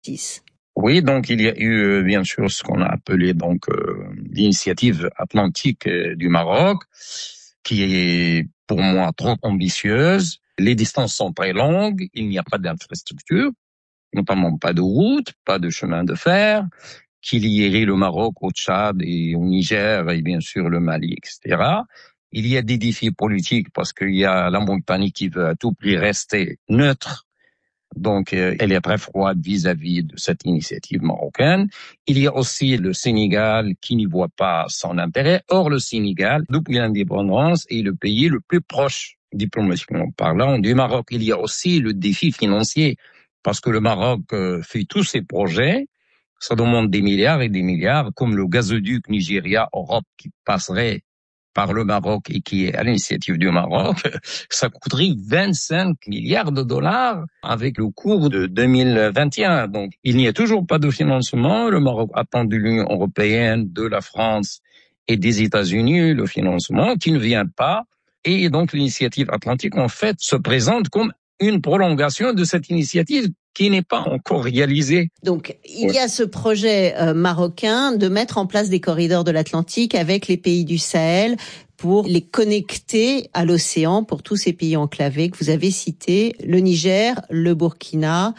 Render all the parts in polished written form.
Oui, donc il y a eu bien sûr ce qu'on a appelé donc l'initiative atlantique du Maroc, qui est pour moi trop ambitieuse. Les distances sont très longues, il n'y a pas d'infrastructure, notamment pas de route, pas de chemin de fer, qui lierait le Maroc au Tchad et au Niger et bien sûr le Mali, etc. Il y a des défis politiques parce qu'il y a la Mauritanie qui veut à tout prix rester neutre. Donc, elle est très froide vis-à-vis de cette initiative marocaine. Il y a aussi le Sénégal qui n'y voit pas son intérêt. Or, le Sénégal, depuis l'indépendance, est le pays le plus proche, diplomatiquement parlant, du Maroc. Il y a aussi le défi financier, parce que le Maroc fait tous ses projets. Ça demande des milliards et des milliards, comme le gazoduc Nigeria-Europe qui passerait par le Maroc et qui est à l'initiative du Maroc, ça coûterait 25 milliards de dollars avec le cours de 2021. Donc, il n'y a toujours pas de financement. Le Maroc attend de l'Union européenne, de la France et des États-Unis le financement qui ne vient pas. Et donc, l'initiative atlantique, en fait, se présente comme une prolongation de cette initiative qui n'est pas encore réalisée. Donc, il y a ce projet marocain de mettre en place des corridors de l'Atlantique avec les pays du Sahel pour les connecter à l'océan pour tous ces pays enclavés que vous avez cités, le Niger, le Burkina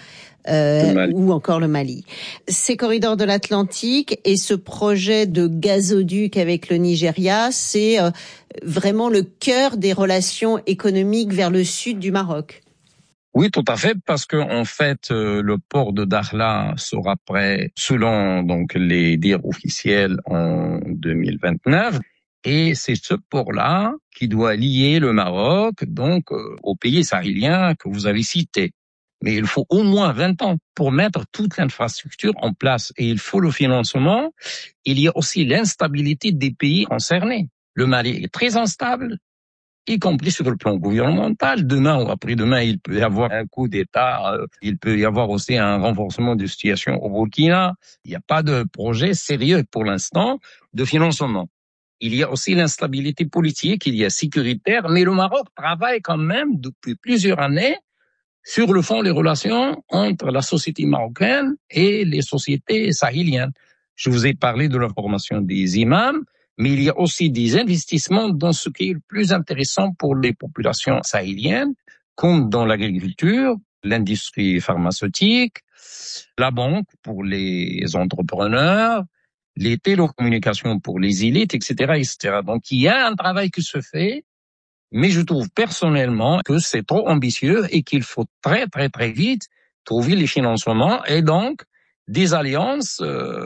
ou encore le Mali. Ces corridors de l'Atlantique et ce projet de gazoduc avec le Nigeria, c'est vraiment le cœur des relations économiques vers le sud du Maroc. Oui, tout à fait, parce que en fait, le port de Dakhla sera prêt, selon donc les dires officiels, en 2029, et c'est ce port-là qui doit lier le Maroc donc aux pays sahéliens que vous avez cités. Mais il faut au moins 20 ans pour mettre toute l'infrastructure en place, et il faut le financement. Il y a aussi l'instabilité des pays concernés. Le Mali est très instable, y compris sur le plan gouvernemental. Demain ou après-demain, il peut y avoir un coup d'État, il peut y avoir aussi un renforcement de situation au Burkina. Il n'y a pas de projet sérieux pour l'instant de financement. Il y a aussi l'instabilité politique, il y a sécuritaire, mais le Maroc travaille quand même depuis plusieurs années sur le fond des relations entre la société marocaine et les sociétés sahéliennes. Je vous ai parlé de la formation des imams, mais il y a aussi des investissements dans ce qui est le plus intéressant pour les populations sahéliennes, comme dans l'agriculture, l'industrie pharmaceutique, la banque pour les entrepreneurs, les télécommunications pour les élites, etc., etc. Donc, il y a un travail qui se fait, mais je trouve personnellement que c'est trop ambitieux et qu'il faut très, très, très vite trouver les financements et donc des alliances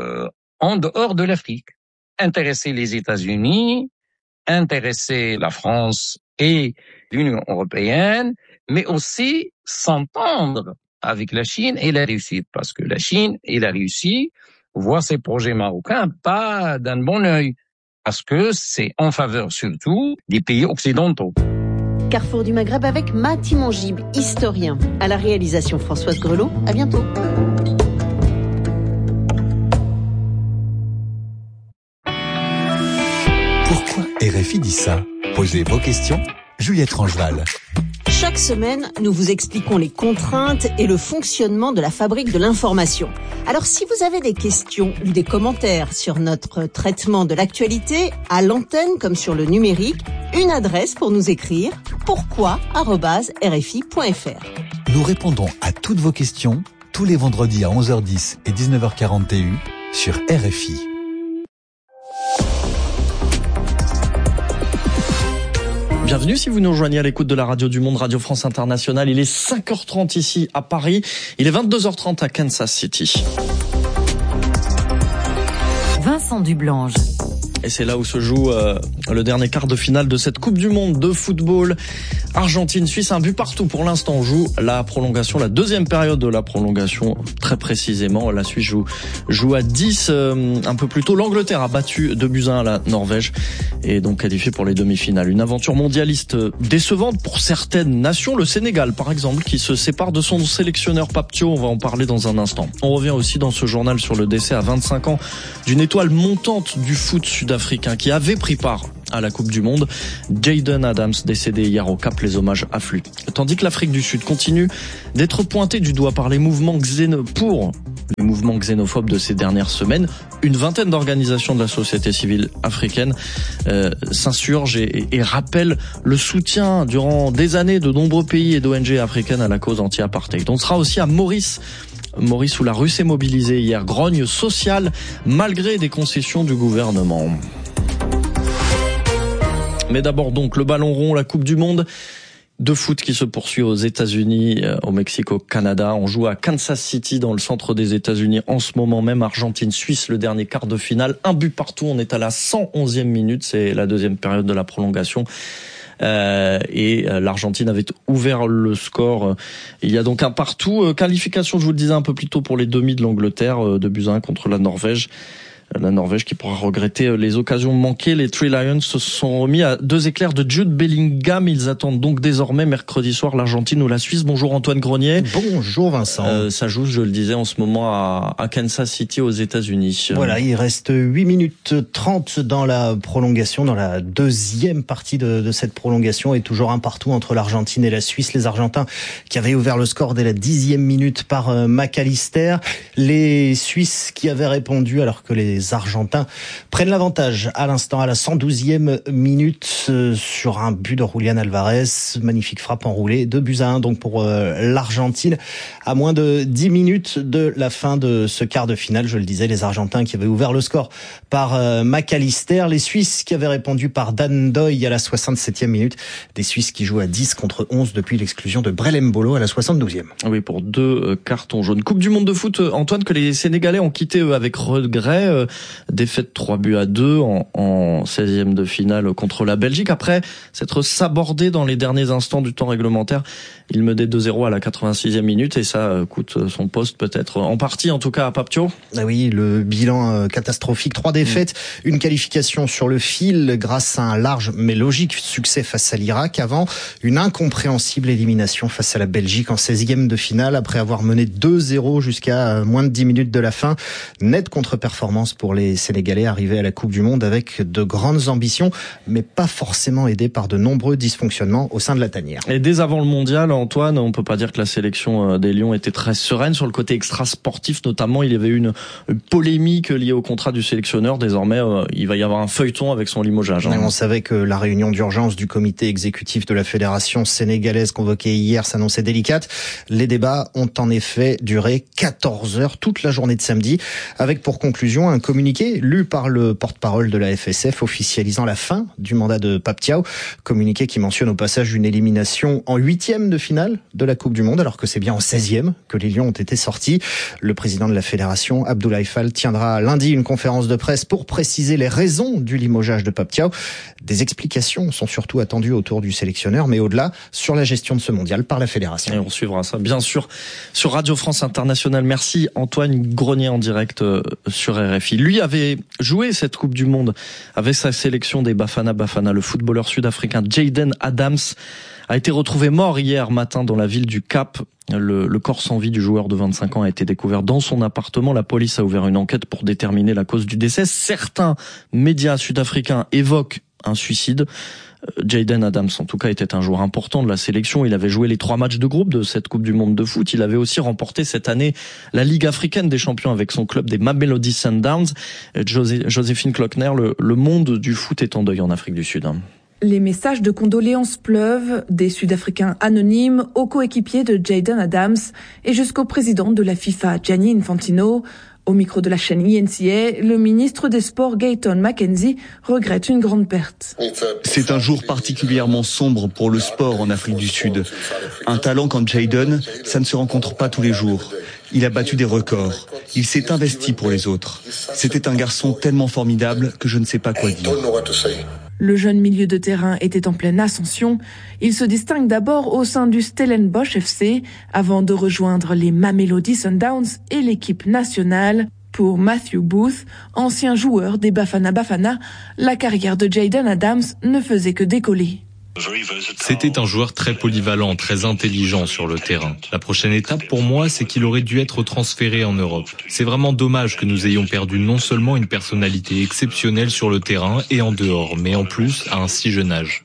en dehors de l'Afrique. Intéresser les États-Unis, intéresser la France et l'Union européenne, mais aussi s'entendre avec la Chine et la Russie, parce que la Chine et la Russie voient ces projets marocains pas d'un bon œil, parce que c'est en faveur surtout des pays occidentaux. Carrefour du Maghreb avec Mati Mongib, historien. À la réalisation Françoise Grelot. À bientôt. Pourquoi RFI dit ça? Posez vos questions, Juliette Rangeval. Chaque semaine, nous vous expliquons les contraintes et le fonctionnement de la fabrique de l'information. Alors, si vous avez des questions ou des commentaires sur notre traitement de l'actualité, à l'antenne comme sur le numérique, une adresse pour nous écrire, pourquoi@rfi.fr. Nous répondons à toutes vos questions tous les vendredis à 11h10 et 19h40 TU sur RFI. Bienvenue si vous nous rejoignez à l'écoute de la Radio du Monde, Radio France Internationale. Il est 5h30 ici à Paris, il est 22h30 à Kansas City. Vincent Dublange. Et c'est là où se joue le dernier quart de finale de cette Coupe du Monde de football. Argentine-Suisse, un but partout pour l'instant. On joue la prolongation, la deuxième période de la prolongation, très précisément. La Suisse joue à 10 un peu plus tôt. L'Angleterre a battu 2-1 à la Norvège et donc qualifié pour les demi-finales. Une aventure mondialiste décevante pour certaines nations. Le Sénégal, par exemple, qui se sépare de son sélectionneur Pape Thiaw. On va en parler dans un instant. On revient aussi dans ce journal sur le décès à 25 ans d'une étoile montante du foot sud-africain qui avait pris part à la Coupe du Monde. Jayden Adams décédé hier au Cap, les hommages affluent. Tandis que l'Afrique du Sud continue d'être pointée du doigt par les mouvements xénophobes de ces dernières semaines. Une vingtaine d'organisations de la société civile africaine s'insurgent et rappellent le soutien durant des années de nombreux pays et d'ONG africaines à la cause anti-apartheid. On sera aussi à Maurice où la rue s'est mobilisée hier. Grogne sociale malgré des concessions du gouvernement. Mais d'abord donc le ballon rond, la Coupe du Monde de foot qui se poursuit aux États-Unis, au Mexique, au Canada. On joue à Kansas City dans le centre des États-Unis en ce moment même. Argentine-Suisse, le dernier quart de finale. Un but partout, on est à la 111e minute. C'est la deuxième période de la prolongation. Et l'Argentine avait ouvert le score. Il y a donc un partout. Qualification, je vous le disais un peu plus tôt, pour les demi de l'Angleterre, 2-1 contre la Norvège. La Norvège qui pourra regretter les occasions manquées. Les Three Lions se sont remis à 2 éclairs de Jude Bellingham. Ils attendent donc désormais mercredi soir l'Argentine ou la Suisse. Bonjour Antoine Grenier. Bonjour Vincent. Ça joue, je le disais, en ce moment à Kansas City aux États-Unis. Voilà, il reste 8 minutes 30 dans la prolongation, dans la deuxième partie de cette prolongation, et toujours un partout entre l'Argentine et la Suisse. Les Argentins qui avaient ouvert le score dès la 10e minute par McAllister. Les Suisses qui avaient répondu alors que les Argentins prennent l'avantage à l'instant, à la 112e minute, sur un but de Julián Alvarez. Magnifique frappe enroulée, 2-1 donc pour l'Argentine, à moins de 10 minutes de la fin de ce quart de finale. Je le disais, les Argentins qui avaient ouvert le score par McAllister, les Suisses qui avaient répondu par Dan Doy à la 67e minute, des Suisses qui jouent à 10 contre 11 depuis l'exclusion de Brel Mbolo à la 72e. Oui, pour 2 cartons jaunes. Coupe du monde de foot, Antoine, que les Sénégalais ont quitté avec regret. Défaite 3-2 en 16e de finale contre la Belgique. Après s'être sabordé dans les derniers instants du temps réglementaire, il menait 2-0 à la 86e minute et ça coûte son poste peut-être, en partie en tout cas, à Pape Thiaw. Ah oui, le bilan catastrophique, 3 défaites, une qualification sur le fil grâce à un large mais logique succès face à l'Irak, avant une incompréhensible élimination face à la Belgique en 16e de finale après avoir mené 2-0 jusqu'à moins de 10 minutes de la fin. Nette contre-performance pour les Sénégalais arrivés à la Coupe du Monde avec de grandes ambitions, mais pas forcément aidés par de nombreux dysfonctionnements au sein de la tanière. Et dès avant le mondial, Antoine, on peut pas dire que la sélection des Lions était très sereine sur le côté extra-sportif, notamment. Il y avait une polémique liée au contrat du sélectionneur. Désormais, il va y avoir un feuilleton avec son limogeage. On savait que la réunion d'urgence du comité exécutif de la fédération sénégalaise convoquée hier s'annonçait délicate. Les débats ont en effet duré 14 heures toute la journée de samedi, avec pour conclusion un communiqué lu par le porte-parole de la FSF officialisant la fin du mandat de Pape Thiaw. Communiqué qui mentionne au passage une élimination en 8e de finale de la Coupe du Monde, alors que c'est bien en 16e que les Lions ont été sortis. Le président de la fédération, Abdoulaye Fall, tiendra lundi une conférence de presse pour préciser les raisons du limogeage de Pape Thiaw. Des explications sont surtout attendues autour du sélectionneur, mais au-delà, sur la gestion de ce mondial par la fédération. Et on suivra ça, bien sûr, sur Radio France Internationale. Merci Antoine Grenier en direct sur RFI. Lui avait joué cette Coupe du Monde avec sa sélection des Bafana Bafana. Le footballeur sud-africain Jayden Adams a été retrouvé mort hier matin dans la ville du Cap. Le corps sans vie du joueur de 25 ans a été découvert dans son appartement. La police a ouvert une enquête pour déterminer la cause du décès. Certains médias sud-africains évoquent un suicide. Jayden Adams, en tout cas, était un joueur important de la sélection. Il avait joué les 3 matchs de groupe de cette Coupe du Monde de foot. Il avait aussi remporté cette année la Ligue africaine des champions avec son club des Mamelodi Sundowns. Joséphine Klockner, le monde du foot est en deuil en Afrique du Sud. Les messages de condoléances pleuvent, des Sud-Africains anonymes aux coéquipiers de Jayden Adams et jusqu'au président de la FIFA, Gianni Infantino. Au micro de la chaîne INCA, le ministre des Sports Gayton McKenzie regrette une grande perte. C'est un jour particulièrement sombre pour le sport en Afrique du Sud. Un talent comme Jayden, ça ne se rencontre pas tous les jours. Il a battu des records. Il s'est investi pour les autres. C'était un garçon tellement formidable que je ne sais pas quoi dire. Le jeune milieu de terrain était en pleine ascension. Il se distingue d'abord au sein du Stellenbosch FC avant de rejoindre les Mamelodi Sundowns et l'équipe nationale. Pour Matthew Booth, ancien joueur des Bafana Bafana, la carrière de Jayden Adams ne faisait que décoller. C'était un joueur très polyvalent, très intelligent sur le terrain. La prochaine étape pour moi, c'est qu'il aurait dû être transféré en Europe. C'est vraiment dommage que nous ayons perdu non seulement une personnalité exceptionnelle sur le terrain et en dehors, mais en plus à un si jeune âge.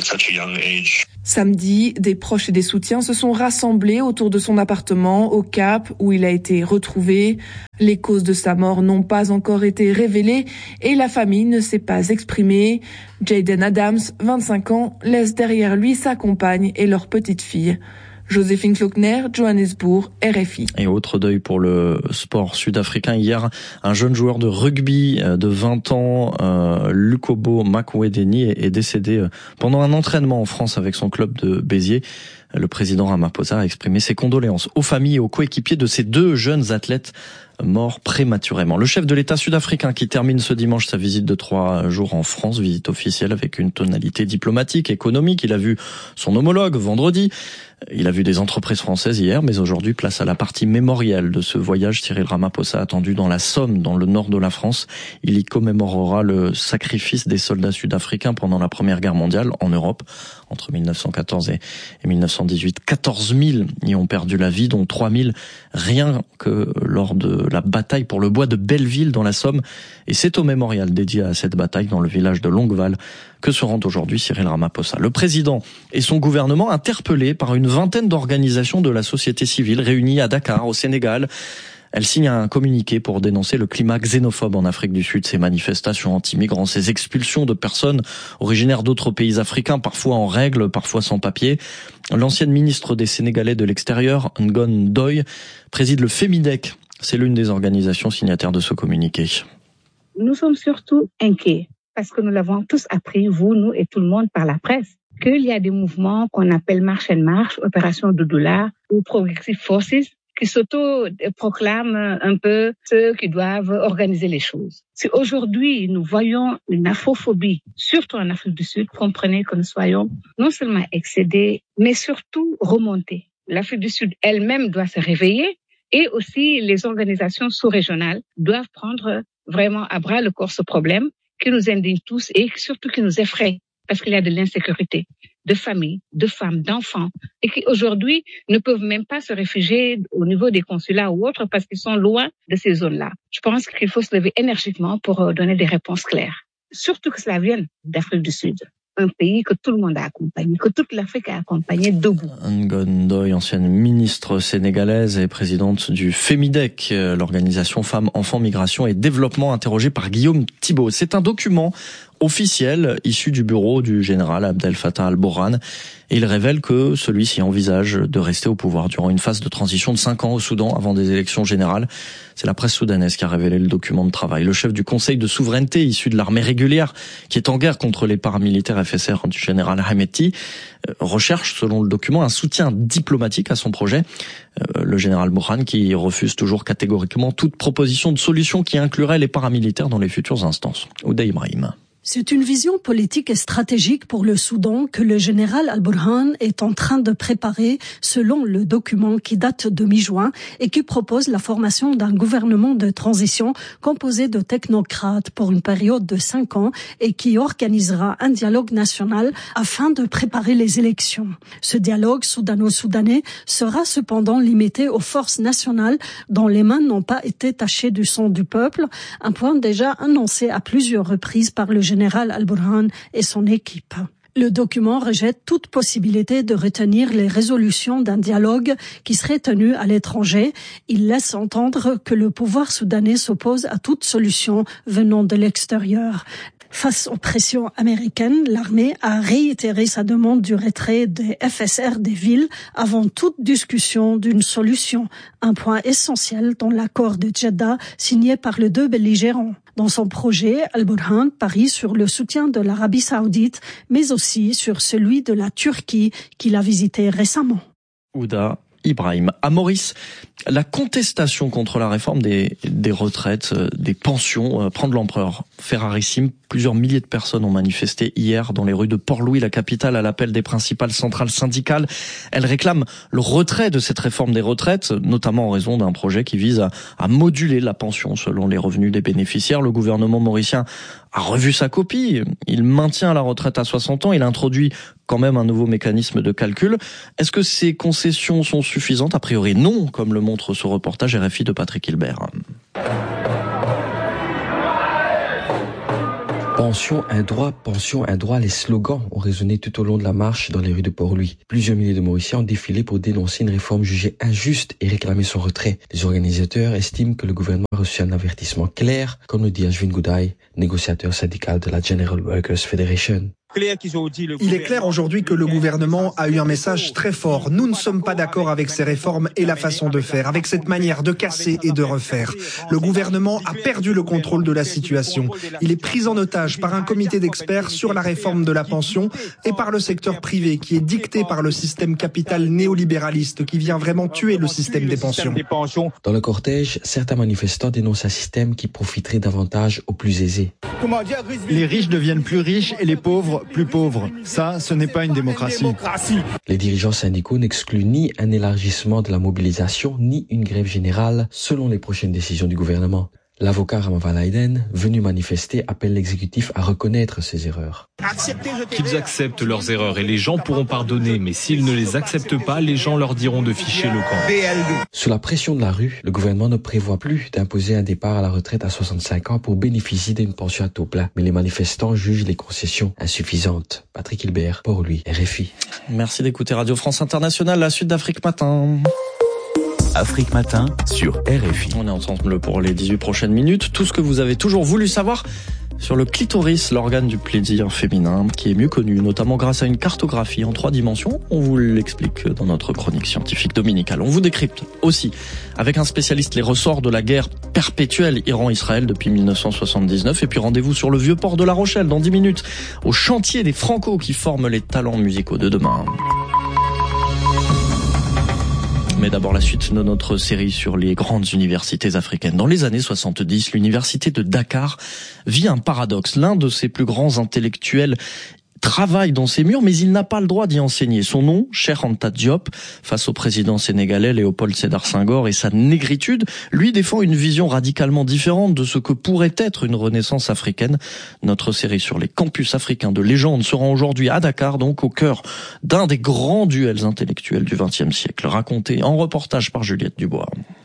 Samedi, des proches et des soutiens se sont rassemblés autour de son appartement au Cap où il a été retrouvé. Les causes de sa mort n'ont pas encore été révélées et la famille ne s'est pas exprimée. Jayden Adams, 25 ans, laisse derrière lui sa compagne et leur petite fille. Joséphine Klockner, Johannesburg, RFI. Et autre deuil pour le sport sud-africain. Hier, un jeune joueur de rugby de 20 ans, Lukobo Makwedeni, est décédé pendant un entraînement en France avec son club de Béziers. Le président Ramaphosa a exprimé ses condoléances aux familles et aux coéquipiers de ces deux jeunes athlètes morts prématurément. Le chef de l'État sud-africain qui termine ce dimanche sa visite de 3 jours en France, visite officielle avec une tonalité diplomatique, économique. Il a vu son homologue vendredi. Il a vu des entreprises françaises hier, mais aujourd'hui, place à la partie mémorielle de ce voyage. Cyril Ramaphosa attendu dans la Somme, dans le nord de la France. Il y commémorera le sacrifice des soldats sud-africains pendant la Première Guerre mondiale en Europe. Entre 1914 et 1918, 14 000 y ont perdu la vie, dont 3 000 rien que lors de la bataille pour le bois de Belleville dans la Somme. Et c'est au mémorial dédié à cette bataille dans le village de Longueval que se rend aujourd'hui Cyril Ramaphosa. Le président et son gouvernement interpellés par une vingtaine d'organisations de la société civile réunies à Dakar, au Sénégal. Elle signe un communiqué pour dénoncer le climat xénophobe en Afrique du Sud, ces manifestations anti-migrants, ces expulsions de personnes originaires d'autres pays africains, parfois en règle, parfois sans papier. L'ancienne ministre des Sénégalais de l'extérieur, Ngon Ndoye, préside le FEMIDEC. C'est l'une des organisations signataires de ce communiqué. Nous sommes surtout inquiets parce que nous l'avons tous appris, vous, nous et tout le monde par la presse, qu'il y a des mouvements qu'on appelle March and March, Opération $, ou Progressive Forces, qui s'auto-proclament un peu ceux qui doivent organiser les choses. Si aujourd'hui nous voyons une afrophobie, surtout en Afrique du Sud, comprenez que nous soyons non seulement excédés, mais surtout remontés. L'Afrique du Sud elle-même doit se réveiller et aussi les organisations sous-régionales doivent prendre vraiment à bras le corps ce problème qui nous indigne tous et surtout qui nous effraie. Parce qu'il y a de l'insécurité, de familles, de femmes, d'enfants, et qui aujourd'hui ne peuvent même pas se réfugier au niveau des consulats ou autres parce qu'ils sont loin de ces zones-là. Je pense qu'il faut se lever énergiquement pour donner des réponses claires. Surtout que cela vienne d'Afrique du Sud. Un pays que tout le monde a accompagné, que toute l'Afrique a accompagné debout. Ngon Ndoye, ancienne ministre sénégalaise et présidente du FEMIDEC, l'organisation Femmes, Enfants, Migration et Développement, interrogée par Guillaume Thibault. C'est un document officiel issu du bureau du général Abdel Fattah al-Burhan et il révèle que celui-ci envisage de rester au pouvoir durant une phase de transition de 5 ans au Soudan avant des élections générales. C'est la presse soudanaise qui a révélé le document de travail. Le chef du Conseil de souveraineté issu de l'armée régulière qui est en guerre contre les paramilitaires FSR du général Hameti recherche, selon le document, un soutien diplomatique à son projet. Le général Burhan qui refuse toujours catégoriquement toute proposition de solution qui inclurait les paramilitaires dans les futures instances. Ouda Ibrahim. C'est une vision politique et stratégique pour le Soudan que le général al-Burhan est en train de préparer selon le document qui date de mi-juin et qui propose la formation d'un gouvernement de transition composé de technocrates pour une période de 5 ans et qui organisera un dialogue national afin de préparer les élections. Ce dialogue soudano-soudanais sera cependant limité aux forces nationales dont les mains n'ont pas été tachées du sang du peuple, un point déjà annoncé à plusieurs reprises par le général al-Burhan et son équipe. Le document rejette toute possibilité de retenir les résolutions d'un dialogue qui serait tenu à l'étranger. Il laisse entendre que le pouvoir soudanais s'oppose à toute solution venant de l'extérieur. Face aux pressions américaines, l'armée a réitéré sa demande du retrait des FSR des villes avant toute discussion d'une solution, un point essentiel dans l'accord de Jeddah signé par les deux belligérants. Dans son projet, al-Burhan parie sur le soutien de l'Arabie saoudite, mais aussi sur celui de la Turquie qu'il a visité récemment. Ouda Ibrahim. À Maurice, la contestation contre la réforme des retraites, des pensions prend de l'ampleur. Ferrarissime, plusieurs milliers de personnes ont manifesté hier dans les rues de Port-Louis, la capitale, à l'appel des principales centrales syndicales. Elles réclament le retrait de cette réforme des retraites, notamment en raison d'un projet qui vise à moduler la pension selon les revenus des bénéficiaires. Le gouvernement mauricien a revu sa copie. Il maintient la retraite à 60 ans. Il introduit quand même un nouveau mécanisme de calcul. Est-ce que ces concessions sont suffisantes? A priori non, comme le montre ce reportage RFI de Patrick Hilbert. Pension, un droit, les slogans ont résonné tout au long de la marche dans les rues de Port-Louis. Plusieurs milliers de Mauriciens ont défilé pour dénoncer une réforme jugée injuste et réclamer son retrait. Les organisateurs estiment que le gouvernement a reçu un avertissement clair, comme le dit Ashwin Gudai, négociateur syndical de la General Workers Federation. Il est clair aujourd'hui que le gouvernement a eu un message très fort. Nous ne sommes pas d'accord avec ces réformes et la façon de faire, avec cette manière de casser et de refaire. Le gouvernement a perdu le contrôle de la situation. Il est pris en otage par un comité d'experts sur la réforme de la pension et par le secteur privé qui est dicté par le système capital néolibéraliste qui vient vraiment tuer le système des pensions. Dans le cortège, certains manifestants dénoncent un système qui profiterait davantage aux plus aisés. Les riches deviennent plus riches et les pauvres plus pauvres. Ça, ce n'est pas une démocratie. Les dirigeants syndicaux n'excluent ni un élargissement de la mobilisation, ni une grève générale, selon les prochaines décisions du gouvernement. L'avocat Rama Van Eyden, venu manifester, appelle l'exécutif à reconnaître ses erreurs. Qu'ils acceptent leurs erreurs et les gens pourront pardonner, mais s'ils ne les acceptent pas, les gens leur diront de ficher le camp. Sous la pression de la rue, le gouvernement ne prévoit plus d'imposer un départ à la retraite à 65 ans pour bénéficier d'une pension à taux plein. Mais les manifestants jugent les concessions insuffisantes. Patrick Hilbert, Port-Louis, RFI. Merci d'écouter Radio France Internationale, la suite d'Afrique Matin. Afrique Matin sur RFI. On est ensemble pour les 18 prochaines minutes. Tout ce que vous avez toujours voulu savoir sur le clitoris, l'organe du plaisir féminin, qui est mieux connu, notamment grâce à une cartographie en 3 dimensions. On vous l'explique dans notre chronique scientifique dominicale. On vous décrypte aussi, avec un spécialiste, les ressorts de la guerre perpétuelle Iran-Israël depuis 1979. Et puis rendez-vous sur le vieux port de La Rochelle dans 10 minutes, au chantier des Franco qui forment les talents musicaux de demain. Mais d'abord la suite de notre série sur les grandes universités africaines. Dans les années 70, l'université de Dakar vit un paradoxe. L'un de ses plus grands intellectuels travaille dans ses murs, mais il n'a pas le droit d'y enseigner. Son nom, Cheikh Anta Diop, face au président sénégalais Léopold Sédar Senghor et sa négritude, lui défend une vision radicalement différente de ce que pourrait être une renaissance africaine. Notre série sur les campus africains de légende se rend aujourd'hui à Dakar, donc au cœur d'un des grands duels intellectuels du XXe siècle, raconté en reportage par Juliette Dubois.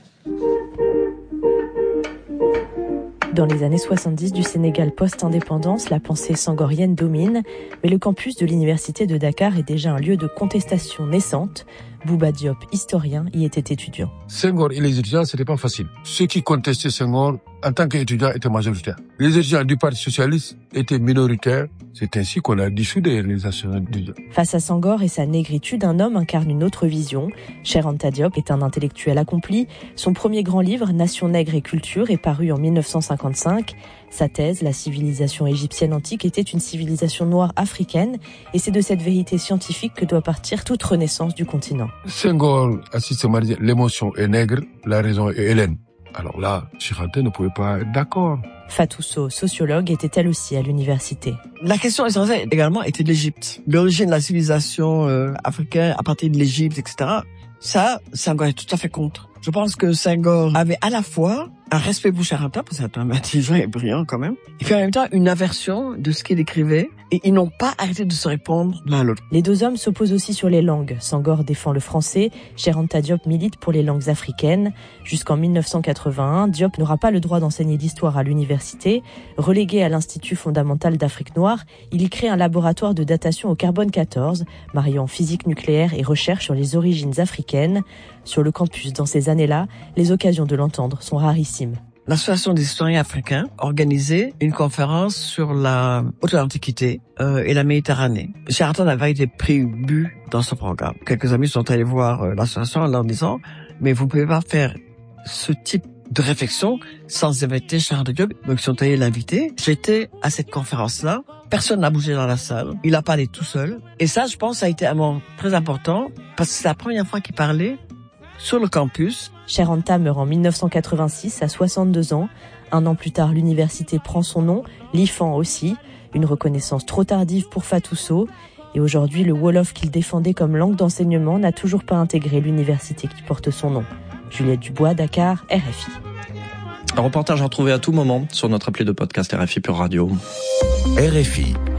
Dans les années 70 du Sénégal post-indépendance, la pensée sangorienne domine, mais le campus de l'université de Dakar est déjà un lieu de contestation naissante. Bouba Diop, historien, y était étudiant. Senghor et les étudiants, c'était pas facile. Ceux qui contestaient Senghor, en tant qu'étudiants, étaient majoritaires. Les étudiants du Parti socialiste étaient minoritaires. C'est ainsi qu'on a dissous des organisations étudiantes. Face à Senghor et sa négritude, un homme incarne une autre vision. Cheikh Anta Diop est un intellectuel accompli. Son premier grand livre, Nation nègre et culture, est paru en 1955. Sa thèse, la civilisation égyptienne antique, était une civilisation noire africaine. Et c'est de cette vérité scientifique que doit partir toute renaissance du continent. Senghor a systématisé l'émotion est nègre, la raison est hellène. Alors là, Cheikh Anta ne pouvait pas être d'accord. Fatou Sow, sociologue, était elle aussi à l'université. La question essentielle également était de l'Égypte. L'origine de la civilisation africaine à partir de l'Égypte, etc. Ça, Senghor est tout à fait contre. Je pense que Senghor avait à la fois un respect pour Cheikh Anta, parce que c'est un homme intelligent et brillant quand même, et puis en même temps une aversion de ce qu'il écrivait, et ils n'ont pas arrêté de se répondre l'un à l'autre. Les deux hommes s'opposent aussi sur les langues. Senghor défend le français, Cheikh Anta Diop milite pour les langues africaines. Jusqu'en 1981, Diop n'aura pas le droit d'enseigner l'histoire à l'université. Relégué à l'Institut fondamental d'Afrique noire, il y crée un laboratoire de datation au carbone 14, mariant physique nucléaire et recherche sur les origines africaines. Sur le campus, dans ces années-là, les occasions de l'entendre sont rarissimes. L'Association des historiens africains organisait une conférence sur la haute antiquité et la Méditerranée. Cheikh Anta n'avait été pris but dans ce programme. Quelques amis sont allés voir l'association en leur disant « Mais vous pouvez pas faire ce type de réflexion sans inviter Cheikh Anta Diop ». Donc ils sont allés l'inviter. J'étais à cette conférence-là. Personne n'a bougé dans la salle. Il a parlé tout seul. Et ça, je pense, ça a été un moment très important parce que c'est la première fois qu'il parlait sur le campus. Cheikh Anta meurt en 1986 à 62 ans. Un an plus tard, l'université prend son nom, l'IFAN aussi. Une reconnaissance trop tardive pour Fatou Sow. Et aujourd'hui, le Wolof qu'il défendait comme langue d'enseignement n'a toujours pas intégré l'université qui porte son nom. Juliette Dubois, Dakar, RFI. Un reportage à retrouver à tout moment sur notre appli de podcast RFI Pure Radio. RFI,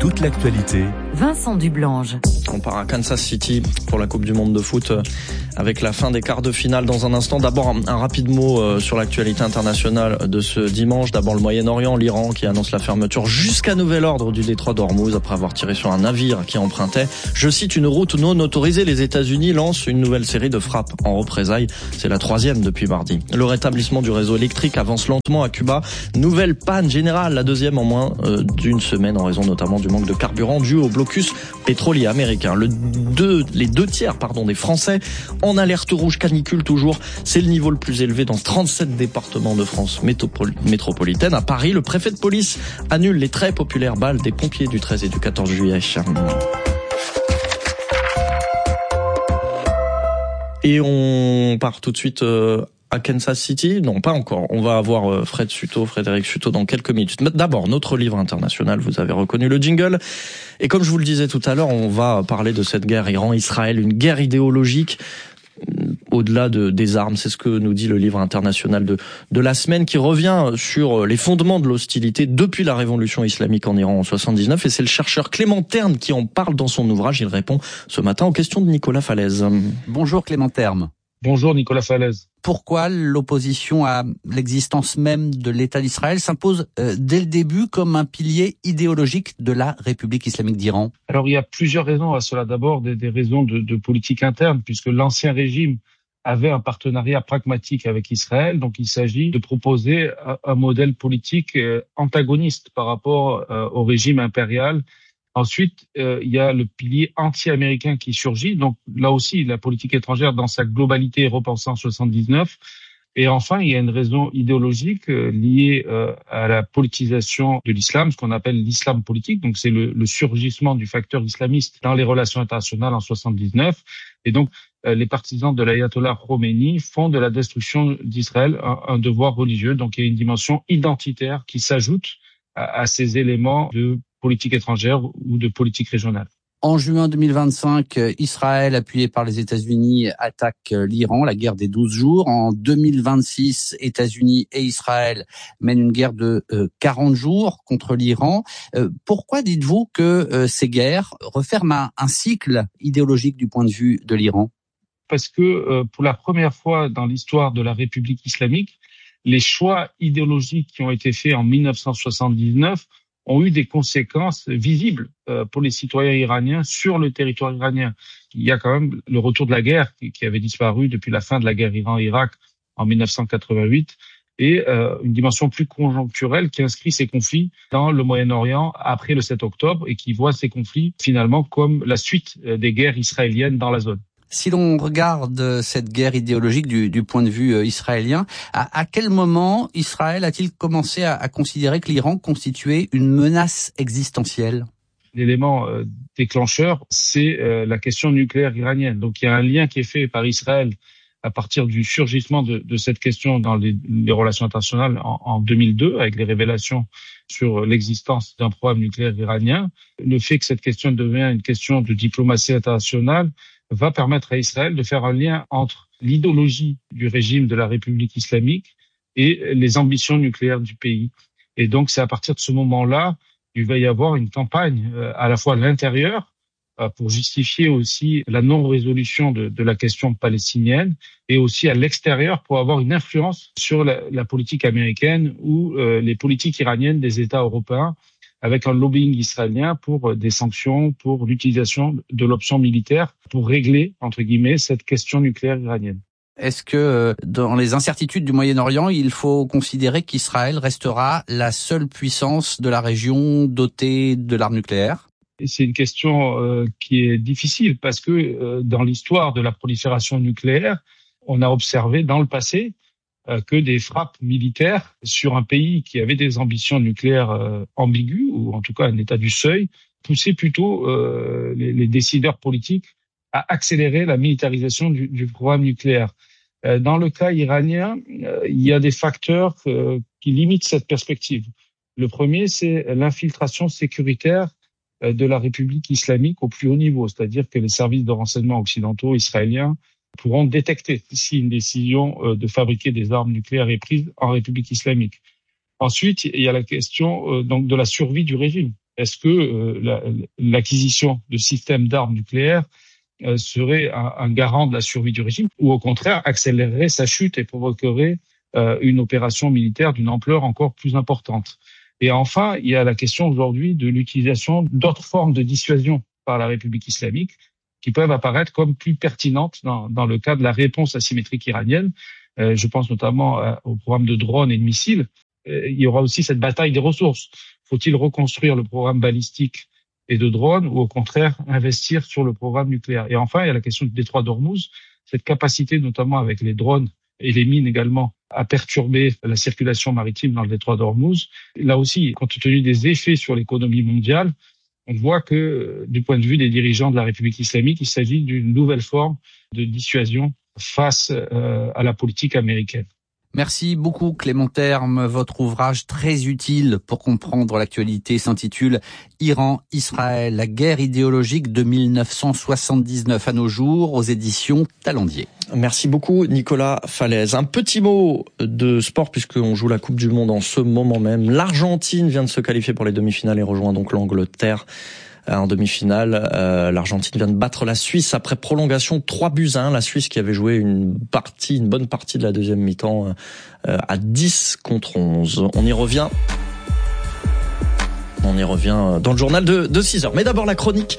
toute l'actualité. Vincent Dublange. On part à Kansas City pour la Coupe du Monde de foot avec la fin des quarts de finale dans un instant. D'abord un rapide mot sur l'actualité internationale de ce dimanche. D'abord le Moyen-Orient, l'Iran qui annonce la fermeture jusqu'à nouvel ordre du détroit d'Ormuz après avoir tiré sur un navire qui empruntait, je cite, une route non autorisée. Les États-Unis lancent une nouvelle série de frappes en représailles. C'est la 3e depuis mardi. Le rétablissement du réseau électrique avance lentement à Cuba. Nouvelle panne générale, la 2e en moins d'une semaine en raison notamment du manque de carburant dû au blocus pétrolier américain. Les deux tiers des Français en alerte rouge canicule toujours. C'est le niveau le plus élevé dans 37 départements de France métropolitaine. À Paris, le préfet de police annule les très populaires balles des pompiers du 13 et du 14 juillet. Et on part tout de suite à Kansas City. Non, pas encore. On va avoir Frédéric Suto dans quelques minutes. Mais d'abord, notre livre international, vous avez reconnu le jingle. Et comme je vous le disais tout à l'heure, on va parler de cette guerre Iran-Israël, une guerre idéologique au-delà des armes. C'est ce que nous dit le livre international de la semaine, qui revient sur les fondements de l'hostilité depuis la révolution islamique en Iran en 79. Et c'est le chercheur Clément Terme qui en parle dans son ouvrage. Il répond ce matin aux questions de Nicolas Falaise. Bonjour Clément Terme. Bonjour Nicolas Falaise. Pourquoi l'opposition à l'existence même de l'État d'Israël s'impose dès le début comme un pilier idéologique de la République islamique d'Iran? Alors il y a plusieurs raisons à cela. D'abord des raisons de politique interne, puisque l'ancien régime avait un partenariat pragmatique avec Israël. Donc il s'agit de proposer un modèle politique antagoniste par rapport au régime impérial. Ensuite, il y a le pilier anti-américain qui surgit. Donc là aussi, la politique étrangère dans sa globalité est repensée en 79. Et enfin, il y a une raison idéologique liée à la politisation de l'islam, ce qu'on appelle l'islam politique. Donc c'est le surgissement du facteur islamiste dans les relations internationales en 79. Et donc les partisans de l'ayatollah Khomeini font de la destruction d'Israël un devoir religieux. Donc il y a une dimension identitaire qui s'ajoute à ces éléments de politique étrangère ou de politique régionale. En juin 2025, Israël, appuyé par les États-Unis, attaque l'Iran, la guerre des 12 jours. En 2026, États-Unis et Israël mènent une guerre de 40 jours contre l'Iran. Pourquoi dites-vous que ces guerres referment un cycle idéologique du point de vue de l'Iran? Parce que pour la première fois dans l'histoire de la République islamique, les choix idéologiques qui ont été faits en 1979 ont eu des conséquences visibles pour les citoyens iraniens sur le territoire iranien. Il y a quand même le retour de la guerre qui avait disparu depuis la fin de la guerre Iran-Irak en 1988 et une dimension plus conjoncturelle qui inscrit ces conflits dans le Moyen-Orient après le 7 octobre et qui voit ces conflits finalement comme la suite des guerres israéliennes dans la zone. Si l'on regarde cette guerre idéologique du point de vue israélien, à quel moment Israël a-t-il commencé à considérer que l'Iran constituait une menace existentielle? L'élément déclencheur, c'est la question nucléaire iranienne. Donc il y a un lien qui est fait par Israël à partir du surgissement de cette question dans les relations internationales en 2002, avec les révélations sur l'existence d'un programme nucléaire iranien. Le fait que cette question devient une question de diplomatie internationale va permettre à Israël de faire un lien entre l'idéologie du régime de la République islamique et les ambitions nucléaires du pays. Et donc, c'est à partir de ce moment-là qu'il va y avoir une campagne à la fois à l'intérieur pour justifier aussi la non-résolution de la question palestinienne et aussi à l'extérieur pour avoir une influence sur la politique américaine ou les politiques iraniennes des États européens, avec un lobbying israélien pour des sanctions, pour l'utilisation de l'option militaire pour régler, entre guillemets, cette question nucléaire iranienne. Est-ce que dans les incertitudes du Moyen-Orient, il faut considérer qu'Israël restera la seule puissance de la région dotée de l'arme nucléaire? C'est une question qui est difficile parce que dans l'histoire de la prolifération nucléaire, on a observé dans le passé que des frappes militaires sur un pays qui avait des ambitions nucléaires ambiguës, ou en tout cas un état du seuil, poussaient plutôt les décideurs politiques à accélérer la militarisation du programme nucléaire. Dans le cas iranien, il y a des facteurs qui limitent cette perspective. Le premier, c'est l'infiltration sécuritaire de la République islamique au plus haut niveau, c'est-à-dire que les services de renseignement occidentaux israéliens pourront détecter si une décision de fabriquer des armes nucléaires est prise en République islamique. Ensuite, il y a la question donc de la survie du régime. est-ce que l'acquisition de systèmes d'armes nucléaires serait un garant de la survie du régime, ou au contraire accélérerait sa chute et provoquerait une opération militaire d'une ampleur encore plus importante. Et enfin, il y a la question aujourd'hui de l'utilisation d'autres formes de dissuasion par la République islamique qui peuvent apparaître comme plus pertinentes dans le cas de la réponse asymétrique iranienne. Je pense notamment au programme de drones et de missiles. Il y aura aussi cette bataille des ressources. Faut-il reconstruire le programme balistique et de drones ou au contraire investir sur le programme nucléaire? Et enfin, il y a la question du détroit d'Ormuz, cette capacité notamment avec les drones et les mines également à perturber la circulation maritime dans le détroit d'Ormuz. Là aussi, compte tenu des effets sur l'économie mondiale, on voit que du point de vue des dirigeants de la République islamique, il s'agit d'une nouvelle forme de dissuasion face à la politique américaine. Merci beaucoup Clément Terme. Votre ouvrage très utile pour comprendre l'actualité s'intitule « Iran-Israël, la guerre idéologique de 1979 à nos jours » aux éditions Talendier. Merci beaucoup Nicolas Falaise. Un petit mot de sport puisqu'on joue la Coupe du Monde en ce moment même. L'Argentine vient de se qualifier pour les demi-finales et rejoint donc l'Angleterre en demi-finale. L'Argentine vient de battre la Suisse après prolongation 3-1. La Suisse qui avait joué une bonne partie de la deuxième mi-temps à 10-11. On y revient dans le journal de 6 heures. Mais d'abord la chronique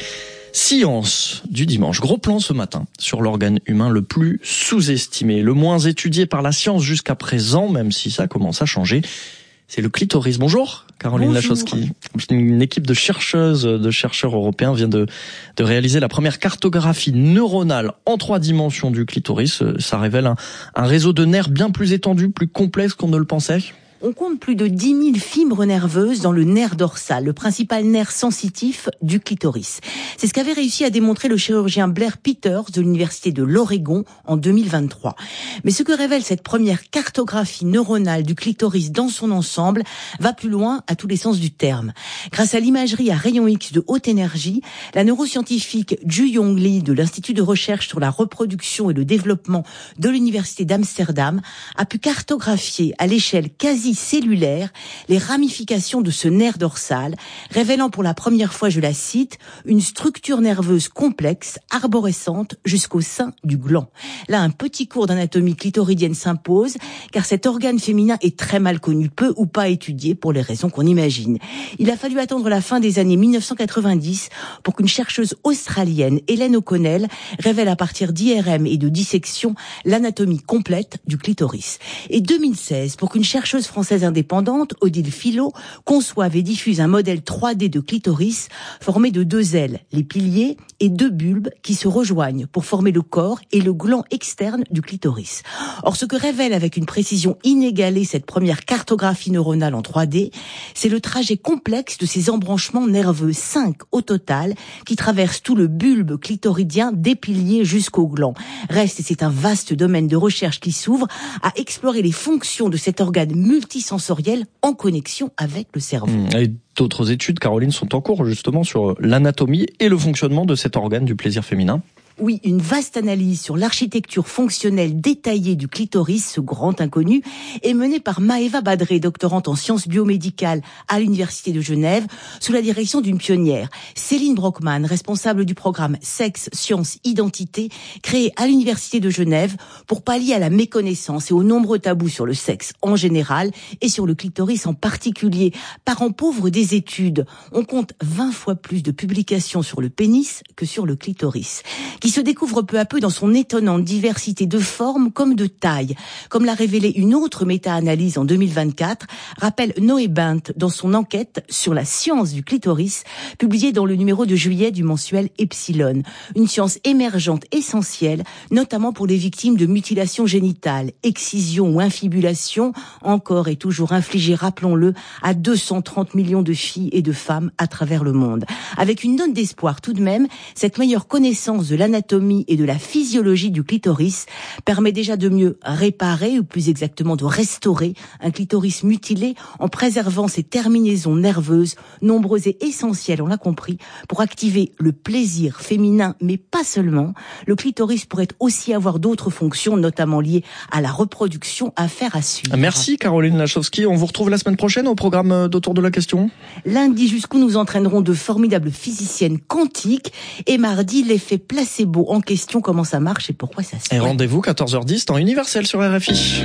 Science du dimanche. Gros plan ce matin sur l'organe humain le plus sous-estimé, le moins étudié par la science jusqu'à présent, même si ça commence à changer. C'est le clitoris. Bonjour, Caroline Lachowski. Une équipe de chercheurs européens vient de réaliser la première cartographie neuronale en 3 dimensions du clitoris. Ça révèle un réseau de nerfs bien plus étendu, plus complexe qu'on ne le pensait. On compte plus de 10 000 fibres nerveuses dans le nerf dorsal, le principal nerf sensitif du clitoris. C'est ce qu'avait réussi à démontrer le chirurgien Blair Peters de l'université de l'Oregon en 2023. Mais ce que révèle cette première cartographie neuronale du clitoris dans son ensemble va plus loin à tous les sens du terme. Grâce à l'imagerie à rayons X de haute énergie, la neuroscientifique Ju-Yong Lee de l'Institut de recherche sur la reproduction et le développement de l'université d'Amsterdam a pu cartographier à l'échelle quasi cellulaire les ramifications de ce nerf dorsal, révélant pour la première fois, je la cite, une structure nerveuse complexe, arborescente jusqu'au sein du gland. Là, un petit cours d'anatomie clitoridienne s'impose, car cet organe féminin est très mal connu, peu ou pas étudié pour les raisons qu'on imagine. Il a fallu attendre la fin des années 1990 pour qu'une chercheuse australienne, Hélène O'Connell, révèle à partir d'IRM et de dissection l'anatomie complète du clitoris. Et 2016 pour qu'une chercheuse française indépendante, Odile Philo, conçoive et diffuse un modèle 3D de clitoris formé de 2 ailes, les piliers, et 2 bulbes qui se rejoignent pour former le corps et le gland externe du clitoris. Or, ce que révèle avec une précision inégalée cette première cartographie neuronale en 3D, c'est le trajet complexe de ces embranchements nerveux, 5 au total, qui traversent tout le bulbe clitoridien des piliers jusqu'au gland. Reste, et c'est un vaste domaine de recherche qui s'ouvre, à explorer les fonctions de cet organe multisensoriel en connexion avec le cerveau. Et d'autres études, Caroline, sont en cours justement sur l'anatomie et le fonctionnement de cet organe du plaisir féminin. Oui, une vaste analyse sur l'architecture fonctionnelle détaillée du clitoris, ce grand inconnu, est menée par Maëva Badré, doctorante en sciences biomédicales à l'Université de Genève, sous la direction d'une pionnière, Céline Brockman, responsable du programme Sexe, Sciences, Identité, créé à l'Université de Genève pour pallier à la méconnaissance et aux nombreux tabous sur le sexe en général et sur le clitoris en particulier. Parent pauvre des études, on compte 20 fois plus de publications sur le pénis que sur le clitoris, qui se découvre peu à peu dans son étonnante diversité de formes comme de tailles. Comme l'a révélé une autre méta-analyse en 2024, rappelle Noé Bint dans son enquête sur la science du clitoris, publiée dans le numéro de juillet du mensuel Epsilon. Une science émergente essentielle, notamment pour les victimes de mutilations génitales, excision ou infibulation, encore et toujours infligées, rappelons-le, à 230 millions de filles et de femmes à travers le monde. Avec une note d'espoir tout de même, cette meilleure connaissance de l'anatomie l'anatomie et de la physiologie du clitoris permet déjà de mieux réparer, ou plus exactement de restaurer, un clitoris mutilé en préservant ses terminaisons nerveuses, nombreuses et essentielles, on l'a compris, pour activer le plaisir féminin, mais pas seulement. Le clitoris pourrait aussi avoir d'autres fonctions, notamment liées à la reproduction, affaire à suivre. Merci Caroline Lachowski. On vous retrouve la semaine prochaine au programme d'Autour de la question. Lundi, jusqu'où nous entraînerons de formidables physiciennes quantiques. Et mardi, l'effet placebo en question, comment ça marche et pourquoi ça se fait. Et rendez-vous 14h10 temps universel sur RFI.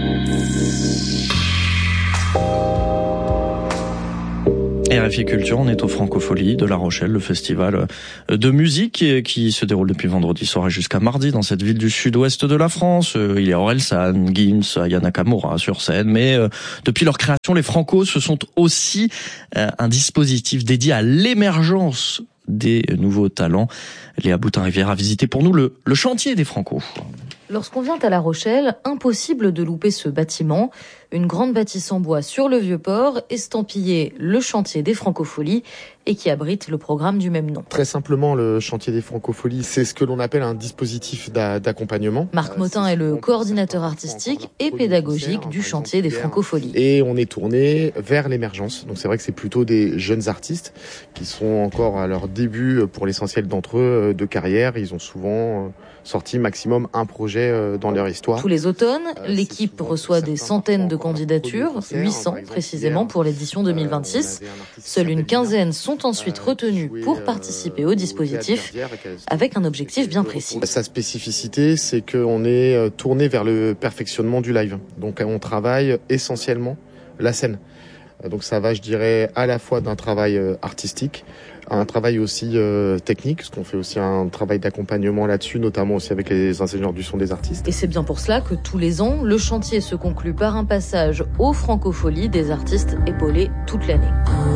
RFI Culture, on est au Francophonie de La Rochelle, le festival de musique qui se déroule depuis vendredi soir et jusqu'à mardi dans cette ville du sud-ouest de la France. Il y a Orelsan, Gims, Aya Nakamura sur scène, mais depuis leur création, les Francos, ce sont aussi un dispositif dédié à l'émergence des nouveaux talents. Léa Boutin-Rivière a visité pour nous le chantier des Francos. Lorsqu'on vient à La Rochelle, impossible de louper ce bâtiment. Une grande bâtisse en bois sur le Vieux-Port, estampillé le chantier des Francopholies et qui abrite le programme du même nom. Très simplement, le chantier des Francopholies, c'est ce que l'on appelle un dispositif d'accompagnement. Marc Motin est le coordinateur artistique et pédagogique du chantier des Francopholies. Et on est tourné vers l'émergence. Donc c'est vrai que c'est plutôt des jeunes artistes qui sont encore à leur début, pour l'essentiel d'entre eux, de carrière. Ils ont souvent sorti maximum un projet dans leur histoire. Tous les automnes, l'équipe reçoit des centaines de candidatures, 800 précisément pour l'édition 2026. Seule une quinzaine sont ensuite retenus pour participer au dispositif avec un objectif bien précis. Sa spécificité, c'est qu'on est tourné vers le perfectionnement du live. Donc on travaille essentiellement la scène. Donc ça va, je dirais, à la fois d'un travail artistique, un travail aussi technique, parce qu'on fait aussi un travail d'accompagnement là-dessus, notamment aussi avec les ingénieurs du son des artistes. Et c'est bien pour cela que tous les ans, le chantier se conclut par un passage aux Francopholies des artistes épaulés toute l'année.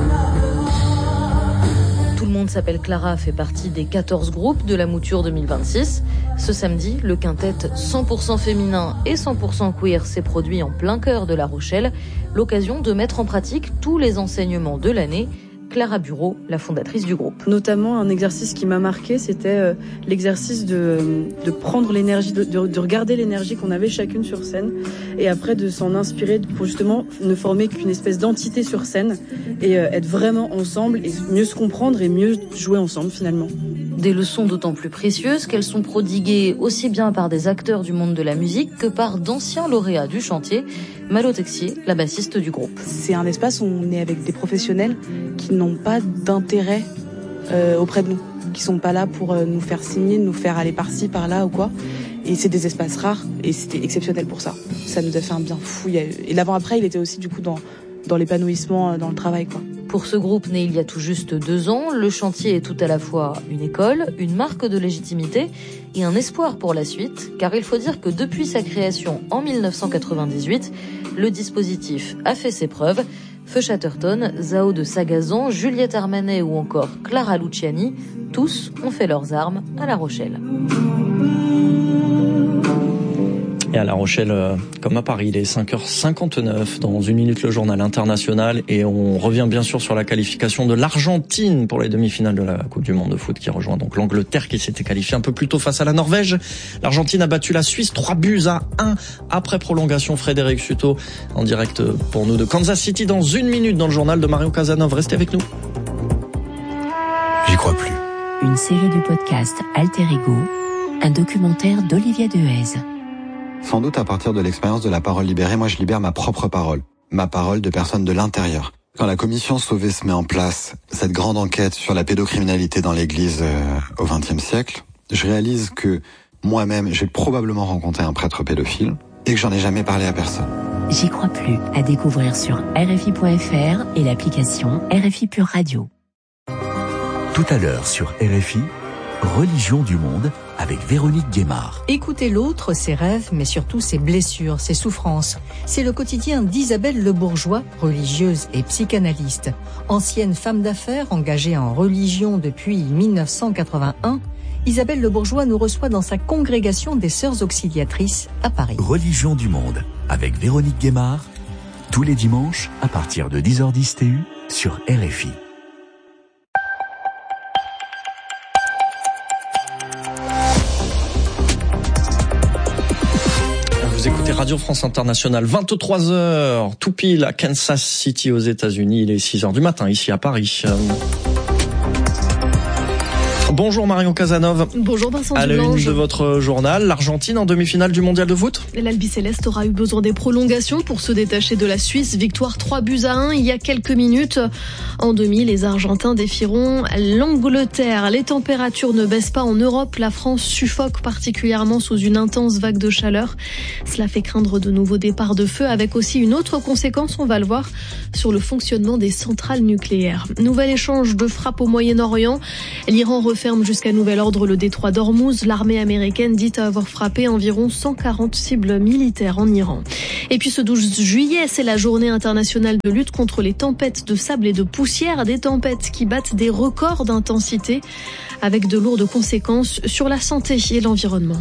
Tout le monde s'appelle Clara fait partie des 14 groupes de la mouture 2026. Ce samedi, le quintet 100% féminin et 100% queer s'est produit en plein cœur de La Rochelle. L'occasion de mettre en pratique tous les enseignements de l'année. Clara Bureau, la fondatrice du groupe. Notamment, un exercice qui m'a marqué, c'était l'exercice de prendre l'énergie, de regarder l'énergie qu'on avait chacune sur scène et après de s'en inspirer pour justement ne former qu'une espèce d'entité sur scène et être vraiment ensemble et mieux se comprendre et mieux jouer ensemble finalement. Des leçons d'autant plus précieuses qu'elles sont prodiguées aussi bien par des acteurs du monde de la musique que par d'anciens lauréats du chantier. Malo Texier, la bassiste du groupe. C'est un espace où on est avec des professionnels qui n'ont pas d'intérêt auprès de nous, qui sont pas là pour nous faire signer, nous faire aller par-ci, par-là ou quoi. Et c'est des espaces rares et c'était exceptionnel pour ça. Ça nous a fait un bien fou. Et l'avant-après, il était aussi du coup dans l'épanouissement, dans le travail, quoi. Pour ce groupe né il y a tout juste 2 ans, le chantier est tout à la fois une école, une marque de légitimité et un espoir pour la suite, car il faut dire que depuis sa création en 1998, le dispositif a fait ses preuves. Feu Chatterton, Zao de Sagazan, Juliette Armanet ou encore Clara Luciani, tous ont fait leurs armes à La Rochelle. Et à La Rochelle, comme à Paris, il est 5h59. Dans 1 minute, le journal international. Et on revient bien sûr sur la qualification de l'Argentine pour les demi-finales de la Coupe du Monde de foot qui rejoint donc l'Angleterre qui s'était qualifiée un peu plus tôt face à la Norvège. L'Argentine a battu la Suisse 3-1 après prolongation. Frédéric Suto en direct pour nous de Kansas City dans 1 minute dans le journal de Marion Casanov. Restez avec nous. J'y crois plus. Une série de podcasts Alter Ego, un documentaire d'Olivier Dehaze. Sans doute à partir de l'expérience de la parole libérée, moi je libère ma propre parole. Ma parole de personne de l'intérieur. Quand la commission Sauvé se met en place, cette grande enquête sur la pédocriminalité dans l'église au XXe siècle, je réalise que moi-même j'ai probablement rencontré un prêtre pédophile et que j'en ai jamais parlé à personne. J'y crois plus, à découvrir sur RFI.fr et l'application RFI Pure Radio. Tout à l'heure sur RFI, Religion du monde avec Véronique Guémard. Écouter l'autre, ses rêves, mais surtout ses blessures, ses souffrances. C'est le quotidien d'Isabelle Le Bourgeois, religieuse et psychanalyste. Ancienne femme d'affaires engagée en religion depuis 1981, Isabelle Le Bourgeois nous reçoit dans sa congrégation des Sœurs Auxiliatrices à Paris. Religion du monde avec Véronique Guémard, tous les dimanches à partir de 10h10 TU sur RFI. Radio France Internationale. 23h, tout pile à Kansas City aux États-Unis. Il est 6h du matin ici à Paris. Bonjour Marion Casanov. Bonjour Vincent À la Dulange. une de votre journal, l'Argentine en demi-finale du mondial de foot. L'Albiceleste aura eu besoin des prolongations pour se détacher de la Suisse. Victoire 3-1 il y a quelques minutes. En demi, les Argentins défieront l'Angleterre. Les températures ne baissent pas en Europe. La France suffoque particulièrement sous une intense vague de chaleur. Cela fait craindre de nouveaux départs de feu avec aussi une autre conséquence, on va le voir, sur le fonctionnement des centrales nucléaires. Nouvel échange de frappes au Moyen-Orient. L'Iran referme jusqu'à nouvel ordre le détroit d'Ormuz. L'armée américaine dit avoir frappé environ 140 cibles militaires en Iran. Et puis ce 12 juillet, c'est la journée internationale de lutte contre les tempêtes de sable et de poussière. Des tempêtes qui battent des records d'intensité avec de lourdes conséquences sur la santé et l'environnement.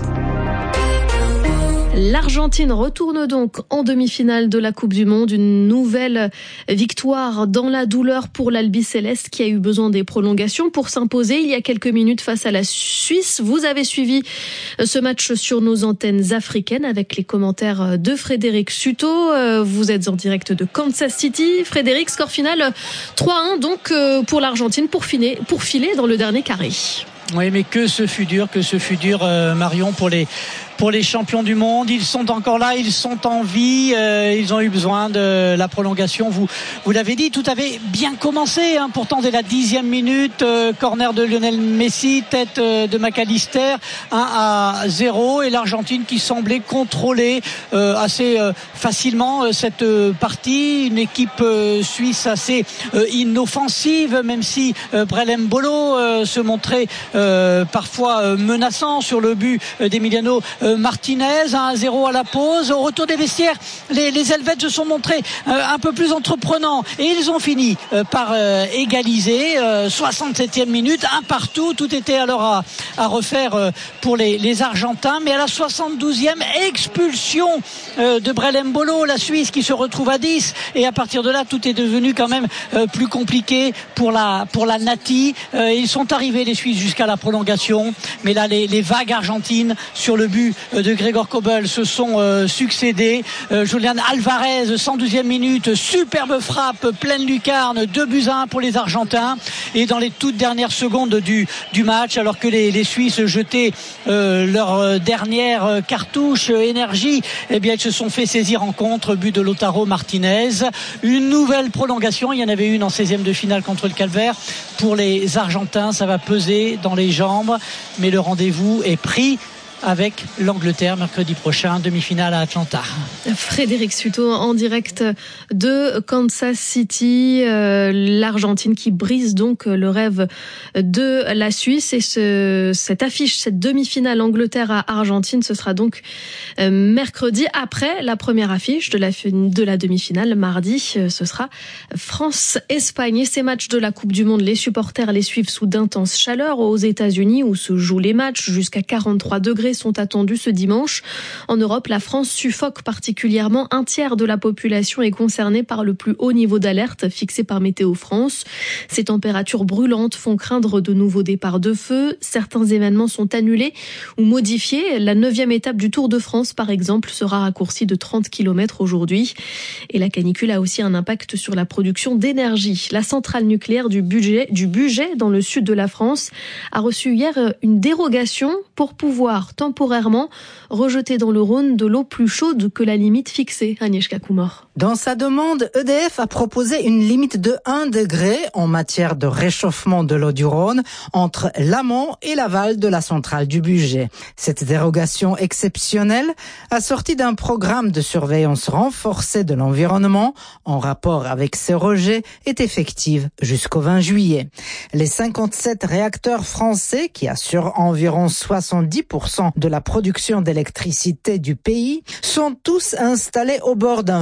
L'Argentine retourne donc en demi-finale de la Coupe du Monde. Une nouvelle victoire dans la douleur pour l'Albiceleste qui a eu besoin des prolongations pour s'imposer il y a quelques minutes face à la Suisse. Vous avez suivi ce match sur nos antennes africaines avec les commentaires de Frédéric Suto. Vous êtes en direct de Kansas City. Frédéric, score final 3-1 donc pour l'Argentine pour filer dans le dernier carré. Oui, mais que ce fut dur, Marion, pour les champions du monde. Ils sont encore là, ils sont en vie, ils ont eu besoin de la prolongation. Vous l'avez dit, tout avait bien commencé, pourtant dès la 10e minute, corner de Lionel Messi, tête de McAllister, 1-0, et l'Argentine qui semblait contrôler assez facilement cette partie. Une équipe suisse assez inoffensive, même si Brelem Bolo se montrait parfois menaçant sur le but d'Emiliano Martinez. 1-0 à la pause. Au retour des vestiaires, les Helvètes se sont montrés un peu plus entreprenants et ils ont fini par égaliser. 67e minute, un partout. Tout était alors à refaire pour les Argentins, mais à la 72e, expulsion de Brelem Bolo, la Suisse qui se retrouve à 10, et à partir de là tout est devenu quand même plus compliqué pour la Nati. Ils sont arrivés, les Suisses, jusqu'à la prolongation, mais là les vagues argentines sur le but de Gregor Kobel se sont succédés. Julian Alvarez, 112e minute, superbe frappe, pleine lucarne, 2-1 pour les Argentins, et dans les toutes dernières secondes du match, alors que les Suisses jetaient leur dernière cartouche énergie, eh bien ils se sont fait saisir en contre, but de Lautaro Martinez. Une nouvelle prolongation, il y en avait une en 16e de finale contre le Calvaire. Pour les Argentins, ça va peser dans les jambes, mais le rendez-vous est pris avec l'Angleterre mercredi prochain, demi-finale à Atlanta. Frédéric Suto en direct de Kansas City. L'Argentine qui brise donc le rêve de la Suisse, et cette affiche, cette demi-finale Angleterre à Argentine, ce sera donc mercredi après la première affiche de la demi-finale. Mardi, ce sera France-Espagne. Et ces matchs de la Coupe du Monde, les supporters les suivent sous d'intenses chaleurs aux États-Unis où se jouent les matchs. Jusqu'à 43 degrés sont attendus ce dimanche. En Europe, la France suffoque particulièrement. Un tiers de la population est concernée par le plus haut niveau d'alerte fixé par Météo France. Ces températures brûlantes font craindre de nouveaux départs de feu. Certains événements sont annulés ou modifiés. La 9e étape du Tour de France, par exemple, sera raccourcie de 30 km aujourd'hui. Et la canicule a aussi un impact sur la production d'énergie. La centrale nucléaire du Bugey, dans le sud de la France, a reçu hier une dérogation pour pouvoir temporairement rejeter dans le Rhône de l'eau plus chaude que la limite fixée. Agnieszka Kumor. Dans sa demande, EDF a proposé une limite de 1 degré en matière de réchauffement de l'eau du Rhône entre l'amont et l'aval de la centrale du Bugey. Cette dérogation exceptionnelle, assortie d'un programme de surveillance renforcée de l'environnement en rapport avec ces rejets, est effective jusqu'au 20 juillet. Les 57 réacteurs français, qui assurent environ 70% de la production d'électricité du pays, sont tous installés au bord d'un fleuve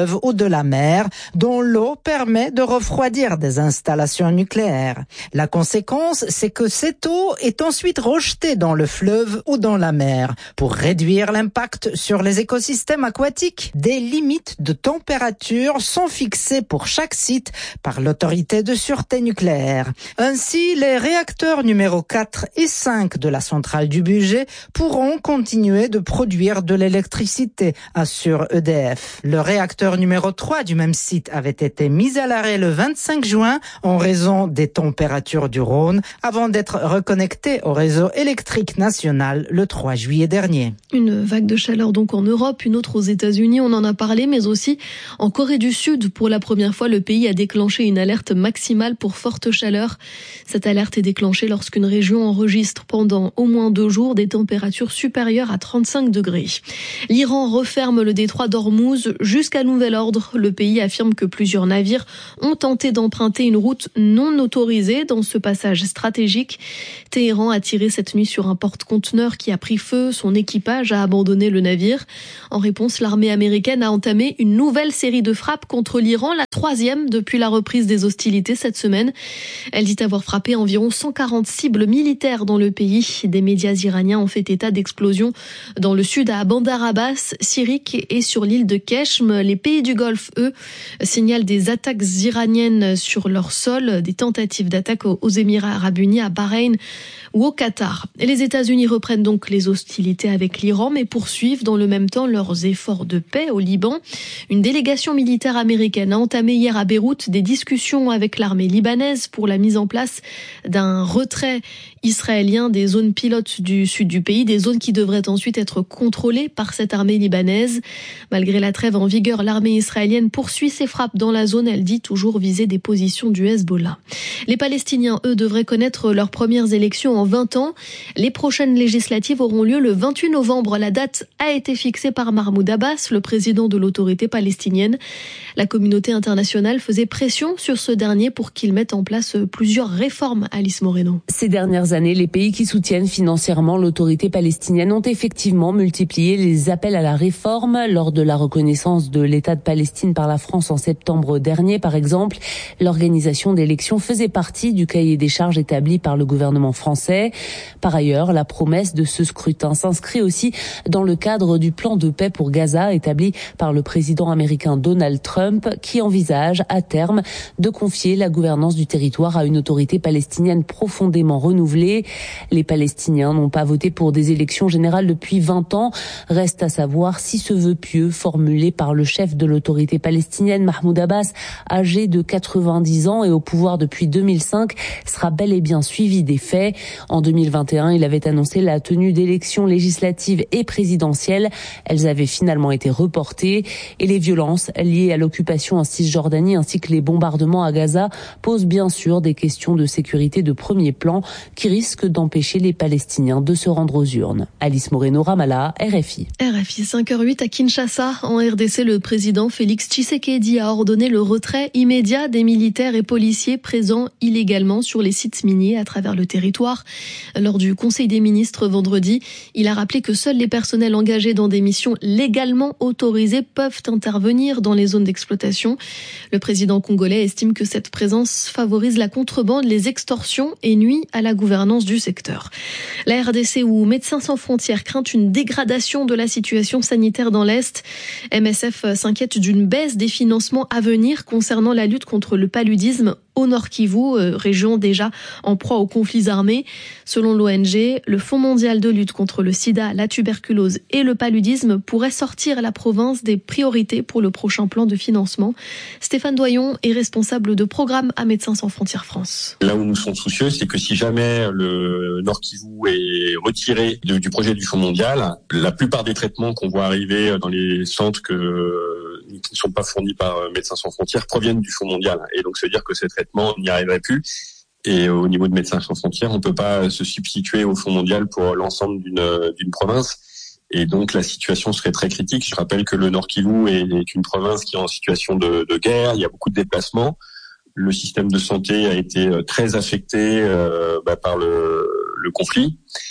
fleuve ou de la mer, dont l'eau permet de refroidir des installations nucléaires. La conséquence, c'est que cette eau est ensuite rejetée dans le fleuve ou dans la mer. Pour réduire l'impact sur les écosystèmes aquatiques, des limites de température sont fixées pour chaque site par l'autorité de sûreté nucléaire. Ainsi, les réacteurs numéro 4 et 5 de la centrale du budget pourront continuer de produire de l'électricité, assure EDF. Le réacteur numéro 3 du même site avait été mis à l'arrêt le 25 juin en raison des températures du Rhône avant d'être reconnecté au réseau électrique national le 3 juillet dernier. Une vague de chaleur donc en Europe, une autre aux États-Unis, on en a parlé, mais aussi en Corée du Sud. Pour la première fois, le pays a déclenché une alerte maximale pour forte chaleur. Cette alerte est déclenchée lorsqu'une région enregistre pendant au moins 2 jours des températures supérieures à 35 degrés. L'Iran referme le détroit d'Ormuz jusqu'à nouvel ordre. Le pays affirme que plusieurs navires ont tenté d'emprunter une route non autorisée dans ce passage stratégique. Téhéran a tiré cette nuit sur un porte-conteneur qui a pris feu. Son équipage a abandonné le navire. En réponse, l'armée américaine a entamé une nouvelle série de frappes contre l'Iran, la 3e depuis la reprise des hostilités cette semaine. Elle dit avoir frappé environ 140 cibles militaires dans le pays. Des médias iraniens ont fait état d'explosions dans le sud à Bandar Abbas, Sirik et sur l'île de Keshm. Les pays du Golfe, eux, signalent des attaques iraniennes sur leur sol, des tentatives d'attaque aux Émirats arabes unis, à Bahreïn ou au Qatar. Et les États-Unis reprennent donc les hostilités avec l'Iran, mais poursuivent dans le même temps leurs efforts de paix au Liban. Une délégation militaire américaine a entamé hier à Beyrouth des discussions avec l'armée libanaise pour la mise en place d'un retrait israélien des zones pilotes du sud du pays, des zones qui devraient ensuite être contrôlées par cette armée libanaise. Malgré la trêve en vigueur, l'armée israélienne poursuit ses frappes dans la zone. Elle dit toujours viser des positions du Hezbollah. Les Palestiniens, eux, devraient connaître leurs premières élections en 20 ans. Les prochaines législatives auront lieu le 28 novembre. La date a été fixée par Mahmoud Abbas, le président de l'autorité palestinienne. La communauté internationale faisait pression sur ce dernier pour qu'il mette en place plusieurs réformes. Alice Moreno. Ces dernières années, les pays qui soutiennent financièrement l'autorité palestinienne ont effectivement multiplié les appels à la réforme. Lors de la reconnaissance de l'État de Palestine par la France en septembre dernier, par exemple, l'organisation d'élections faisait partie du cahier des charges établi par le gouvernement français. Par ailleurs, la promesse de ce scrutin s'inscrit aussi dans le cadre du plan de paix pour Gaza établi par le président américain Donald Trump, qui envisage à terme de confier la gouvernance du territoire à une autorité palestinienne profondément renouvelée. Les Palestiniens n'ont pas voté pour des élections générales depuis 20 ans. Reste à savoir si ce vœu pieux formulé par le chef de l'autorité palestinienne, Mahmoud Abbas, âgé de 90 ans et au pouvoir depuis 2005, sera bel et bien suivi des faits. En 2021, il avait annoncé la tenue d'élections législatives et présidentielles. Elles avaient finalement été reportées et les violences liées à l'occupation en Cisjordanie ainsi que les bombardements à Gaza posent bien sûr des questions de sécurité de premier plan qui risquent d'empêcher les Palestiniens de se rendre aux urnes. Alice Moreno, Ramallah, RFI. RFI 5h08 à Kinshasa. En RDC, le président Félix Tshisekedi a ordonné le retrait immédiat des militaires et policiers présents illégalement sur les sites miniers à travers le territoire. Lors du Conseil des ministres vendredi, il a rappelé que seuls les personnels engagés dans des missions légalement autorisées peuvent intervenir dans les zones d'exploitation. Le président congolais estime que cette présence favorise la contrebande, les extorsions et nuit à la gouvernance du secteur. La RDC ou Médecins sans frontières craint une dégradation de la situation sanitaire dans l'Est. MSF s'inquiète d'une baisse des financements à venir concernant la lutte contre le paludisme au Nord Kivu, région déjà en proie aux conflits armés. Selon l'ONG, le Fonds mondial de lutte contre le sida, la tuberculose et le paludisme pourrait sortir la province des priorités pour le prochain plan de financement. Stéphane Doyon est responsable de programme à Médecins sans frontières France. Là où nous sommes soucieux, c'est que si jamais le Nord Kivu est retiré du projet du Fonds mondial, la plupart des traitements qu'on voit arriver dans les centres qui ne sont pas fournis par Médecins sans frontières proviennent du Fonds mondial. Et donc, ça veut dire que ces traitements n'y arriveraient plus. Et au niveau de Médecins sans frontières, on peut pas se substituer au Fonds mondial pour l'ensemble d'une province. Et donc, la situation serait très critique. Je rappelle que le Nord Kivu est une province qui est en situation de guerre. Il y a beaucoup de déplacements. Le système de santé a été très affecté par le conflit.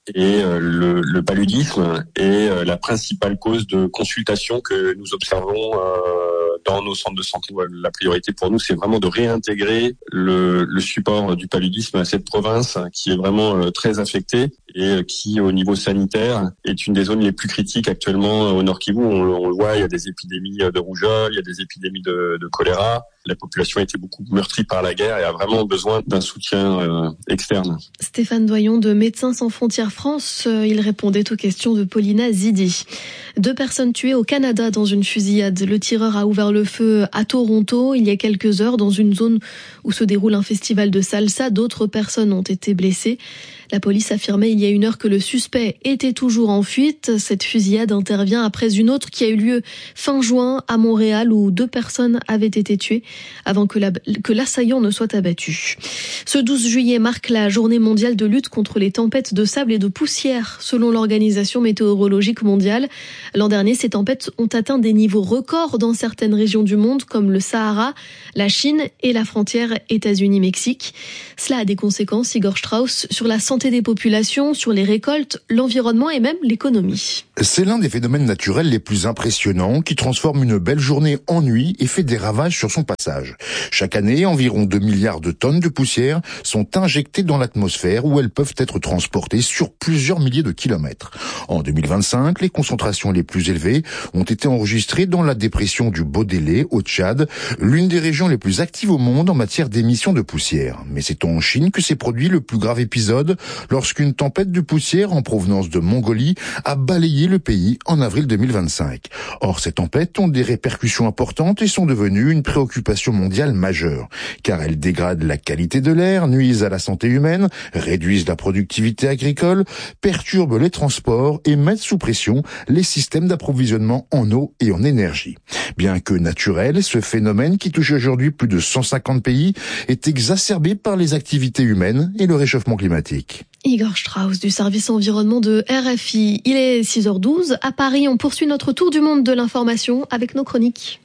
Et le paludisme est la principale cause de consultation que nous observons dans nos centres de santé. La priorité pour nous, c'est vraiment de réintégrer le support du paludisme à cette province qui est vraiment très affectée et qui, au niveau sanitaire, est une des zones les plus critiques actuellement au Nord Kivu. On le voit, il y a des épidémies de rougeole, il y a des épidémies de choléra. La population a été beaucoup meurtrie par la guerre et a vraiment besoin d'un soutien externe. Stéphane Doyon de Médecins sans frontières France, il répondait aux questions de Paulina Zidi. 2 personnes tuées au Canada dans une fusillade. Le tireur a ouvert le feu à Toronto il y a quelques heures dans une zone où se déroule un festival de salsa. D'autres personnes ont été blessées. La police affirmait il y a 1 heure que le suspect était toujours en fuite. Cette fusillade intervient après une autre qui a eu lieu fin juin à Montréal où 2 personnes avaient été tuées avant que l'assaillant ne soit abattu. Ce 12 juillet marque la journée mondiale de lutte contre les tempêtes de sable et de poussière selon l'Organisation météorologique mondiale. L'an dernier, ces tempêtes ont atteint des niveaux records dans certaines régions du monde comme le Sahara, la Chine et la frontière États-Unis-Mexique. Cela a des conséquences, Igor Strauss, sur la santé des populations, sur les récoltes, l'environnement et même l'économie. C'est l'un des phénomènes naturels les plus impressionnants qui transforme une belle journée en nuit et fait des ravages sur son passage. Chaque année, environ 2 milliards de tonnes de poussière sont injectées dans l'atmosphère où elles peuvent être transportées sur plusieurs milliers de kilomètres. En 2025, les concentrations les plus élevées ont été enregistrées dans la dépression du Baudélé au Tchad, l'une des régions les plus actives au monde en matière d'émissions de poussière. Mais c'est en Chine que s'est produit le plus grave épisode lorsqu'une tempête de poussière en provenance de Mongolie a balayé le pays en avril 2025. Or, ces tempêtes ont des répercussions importantes et sont devenues une préoccupation mondiale majeure, car elles dégradent la qualité de l'air, nuisent à la santé humaine, réduisent la productivité agricole, perturbent les transports et mettent sous pression les systèmes d'approvisionnement en eau et en énergie. Bien que naturel, ce phénomène qui touche aujourd'hui plus de 150 pays est exacerbé par les activités humaines et le réchauffement climatique. Igor Strauss du service environnement de RFI. Il est 6h12. À Paris, on poursuit notre tour du monde de l'information avec nos chroniques.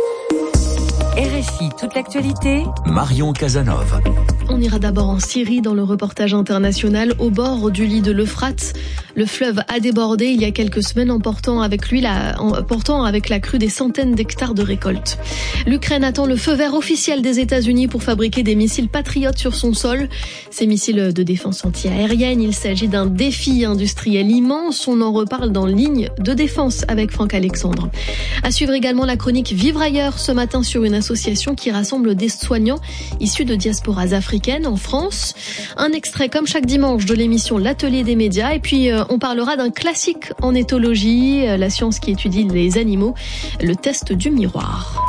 RFI, toute l'actualité. Marion Casanov. On ira d'abord en Syrie dans le reportage international au bord du lit de l'Euphrate. Le fleuve a débordé il y a quelques semaines emportant avec la crue des centaines d'hectares de récoltes. L'Ukraine attend le feu vert officiel des États-Unis pour fabriquer des missiles patriotes sur son sol. Ces missiles de défense anti-aérienne, il s'agit d'un défi industriel immense. On en reparle dans Ligne de défense avec Franck Alexandre. À suivre également la chronique Vivre ailleurs ce matin sur une association qui rassemble des soignants issus de diasporas africaines en France. Un extrait comme chaque dimanche de l'émission L'Atelier des médias et puis on parlera d'un classique en éthologie, la science qui étudie les animaux, le test du miroir.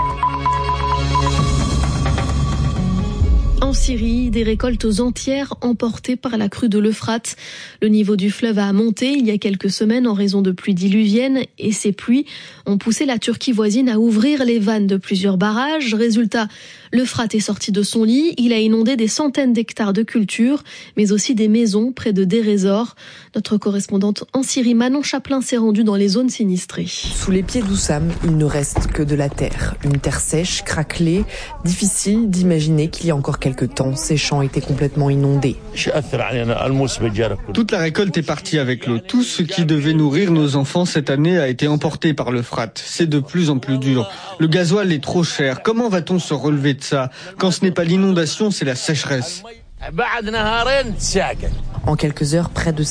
En Syrie, des récoltes entières emportées par la crue de l'Euphrate. Le niveau du fleuve a monté il y a quelques semaines en raison de pluies diluviennes et ces pluies ont poussé la Turquie voisine à ouvrir les vannes de plusieurs barrages. Résultat, l'Euphrate est sorti de son lit. Il a inondé des centaines d'hectares de cultures, mais aussi des maisons près de Deir ez-Zor. Notre correspondante en Syrie, Manon Chaplin, s'est rendue dans les zones sinistrées. Sous les pieds d'Oussam, il ne reste que de la terre. Une terre sèche, craquelée, difficile d'imaginer qu'il y a encore quelques temps, ces champs étaient complètement inondés. Toute la récolte est partie avec l'eau. Tout ce qui devait nourrir nos enfants cette année a été emporté par l'Euphrate. C'est de plus en plus dur. Le gasoil est trop cher. Comment va-t-on se relever de ça? Quand ce n'est pas l'inondation, c'est la sécheresse. En quelques heures, près de